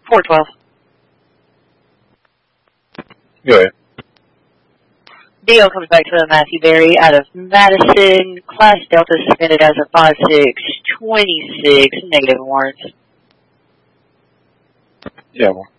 412. Go ahead. DO comes back to Matthew Berry out of Madison. Class Delta suspended as of 5/6/26. Negative warrants. Yeah, well.